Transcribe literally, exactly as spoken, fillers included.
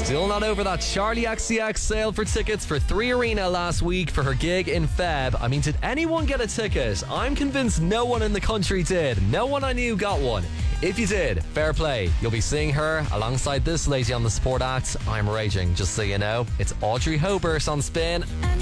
Still not over that Charlie X C X sale for tickets for Three Arena last week for her gig in Feb. I mean, did anyone get a ticket? I'm convinced no one in the country did. No one I knew got one. If you did, fair play. You'll be seeing her alongside this lady on the support act. I'm raging, just so you know. It's Audrey Hobart on Spin.